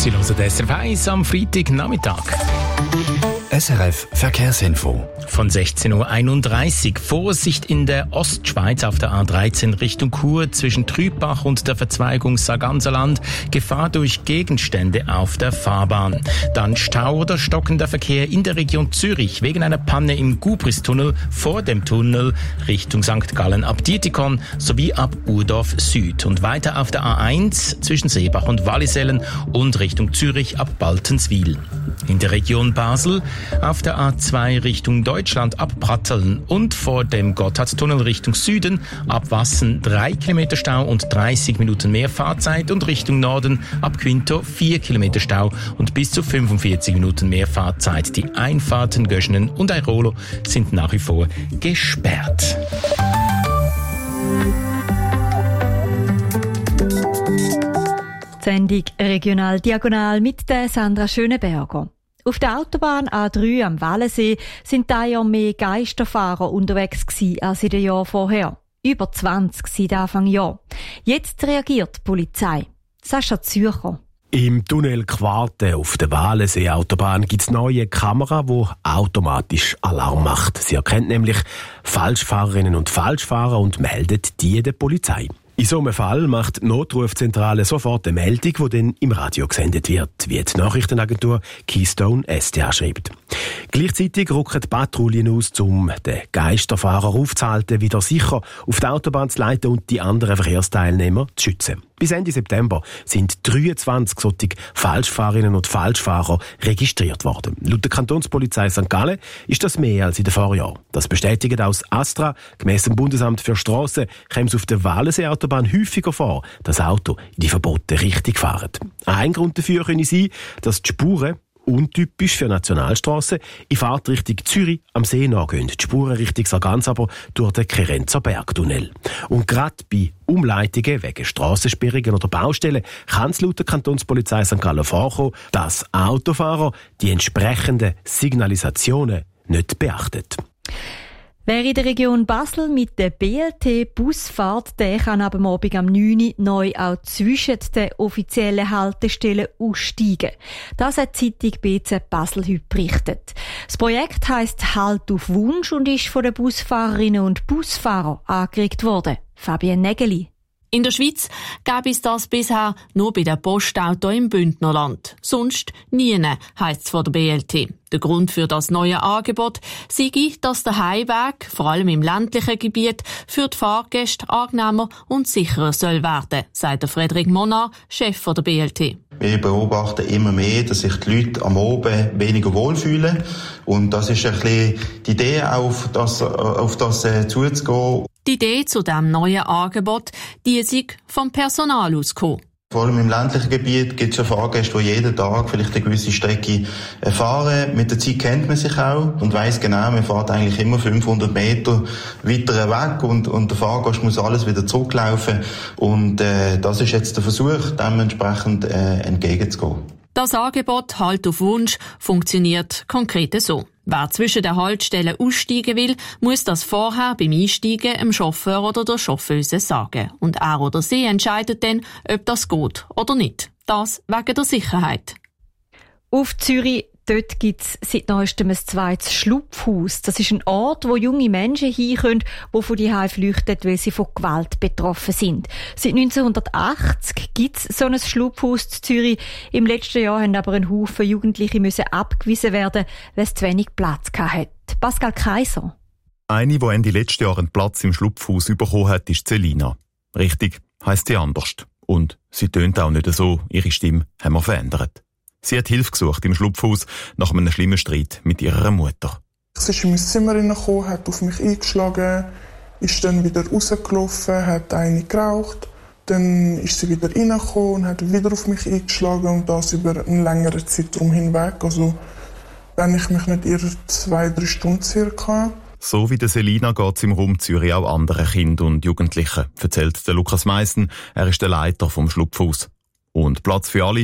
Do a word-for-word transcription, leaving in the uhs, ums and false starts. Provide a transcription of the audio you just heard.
Sie hören das S R F eins am Freitagnachmittag. S R F Verkehrsinfo. Von sechzehn Uhr einunddreißig. Vorsicht in der Ostschweiz auf der A dreizehn Richtung Chur zwischen Trübach und der Verzweigung Sarganserland. Gefahr durch Gegenstände auf der Fahrbahn. Dann Stau oder stockender Verkehr in der Region Zürich wegen einer Panne im Gubristunnel vor dem Tunnel Richtung Sankt Gallen ab Dietikon sowie ab Urdorf Süd. Und weiter auf der A eins zwischen Seebach und Wallisellen und Richtung Zürich ab Baltenswil. In der Region Basel auf der A zwei Richtung Deutschland ab Pratteln und vor dem Gotthardtunnel Richtung Süden ab Wassen drei Kilometer Stau und dreißig Minuten mehr Fahrzeit und Richtung Norden ab Quinto vier Kilometer Stau und bis zu fünfundvierzig Minuten mehr Fahrzeit. Die Einfahrten Göschenen und Airolo sind nach wie vor gesperrt. Die Sendung Regional Diagonal mit der Sandra Schöneberger. Auf der Autobahn A drei am Wallensee sind da ja mehr Geisterfahrer unterwegs gewesen als in den Jahren vorher. Über zwanzig seit Anfang Jahr. Jetzt reagiert die Polizei. Sascha Zürcher. Im Tunnel Quarte auf der Wallensee-Autobahn gibt es neue Kamera, die automatisch Alarm macht. Sie erkennt nämlich Falschfahrerinnen und Falschfahrer und meldet die der Polizei. In so einem Fall macht die Notrufzentrale sofort eine Meldung, die dann im Radio gesendet wird, wie die Nachrichtenagentur Keystone S T A schreibt. Gleichzeitig rücken die Patrouillen aus, um den Geisterfahrer aufzuhalten, wieder sicher auf die Autobahn zu leiten und die anderen Verkehrsteilnehmer zu schützen. Bis Ende September sind dreiundzwanzig solche Falschfahrerinnen und Falschfahrer registriert worden. Laut der Kantonspolizei Sankt Gallen ist das mehr als in den Vorjahren. Das bestätigt aus Astra. Gemäss dem Bundesamt für Strassen kommt es auf der Wallensee-Autobahn häufiger vor, dass Autos in die verbotene Richtung fahren. Ein Grund dafür könnte sein, dass die Spuren untypisch für Nationalstrassen in Fahrtrichtung Zürich am See nachgehen. Die Spuren Richtung Sargans aber durch den Kerenzer Bergtunnel. Und gerade bei Umleitungen wegen Strassensperrungen oder Baustellen kann es laut der Kantonspolizei Sankt Gallen vorkommen, dass Autofahrer die entsprechenden Signalisationen nicht beachten. Wer in der Region Basel mit der B L T-Bus fährt, der kann ab dem Abend am neun Uhr neu auch zwischen den offiziellen Haltestellen aussteigen. Das hat die Zeitung B Z Basel heute berichtet. Das Projekt heisst «Halt auf Wunsch» und ist von den Busfahrerinnen und Busfahrern angeregt worden. Fabienne Nägeli. In der Schweiz gäbe es das bisher nur bei den Postautos im Bündnerland. Sonst nie, heisst es von der B L T. Der Grund für das neue Angebot sei, dass der Heimweg, vor allem im ländlichen Gebiet, für die Fahrgäste angenehmer und sicherer soll werden, sagt der Frederik Monard, Chef der B L T. Wir beobachten immer mehr, dass sich die Leute am Abend weniger wohlfühlen. Und das ist ein bisschen die Idee, auf das, auf das äh, zuzugehen. Die Idee zu diesem neuen Angebot, die ist vom Personal ausgekommen. Vor allem im ländlichen Gebiet gibt es ja Fahrgäste, die jeden Tag vielleicht eine gewisse Strecke fahren. Mit der Zeit kennt man sich auch und weiss genau, man fährt eigentlich immer fünfhundert Meter weiter weg und, und der Fahrgast muss alles wieder zurücklaufen. Und äh, das ist jetzt der Versuch, dementsprechend äh, entgegenzugehen. Das Angebot «Halt auf Wunsch» funktioniert konkret so. Wer zwischen den Haltestellen aussteigen will, muss das vorher beim Einsteigen dem Chauffeur oder der Chauffeuse sagen. Und er oder sie entscheidet dann, ob das geht oder nicht. Das wegen der Sicherheit. Auf Zürich, dort gibt es seit neuestem ein zweites Schlupfhaus. Das ist ein Ort, wo junge Menschen hinkommen, die von daheim flüchten, weil sie von Gewalt betroffen sind. Seit neunzehnhundertachtzig gibt es so ein Schlupfhaus in Zürich. Im letzten Jahr haben aber ein Haufen Jugendliche müssen abgewiesen werden, weil es zu wenig Platz hatte. Pascal Kaiser. Eine, die Ende letzten Jahr einen Platz im Schlupfhaus bekommen hat, ist Selina. Richtig, heisst sie anders. Und sie tönt auch nicht so. Ihre Stimme haben wir verändert. Sie hat Hilfe gesucht im Schlupfhaus nach einem schlimmen Streit mit ihrer Mutter. Sie ist in mein Zimmer reingekommen, hat auf mich eingeschlagen, ist dann wieder rausgelaufen, hat eine geraucht. Dann ist sie wieder reingekommen und hat wieder auf mich eingeschlagen und das über einen längeren Zeitraum hinweg. Also, wenn ich mich nicht irre, zwei, drei Stunden circa. So wie der Selina geht es im Raum Zürich auch anderen Kindern und Jugendlichen, erzählt der Lukas Meissen. Er ist der Leiter vom Schlupfhaus. Und Platz für alle